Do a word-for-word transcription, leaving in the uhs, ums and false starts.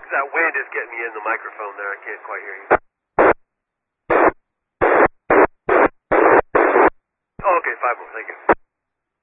That wind is getting me in the microphone there. I can't quite hear you. Oh, okay, five more. Thank you.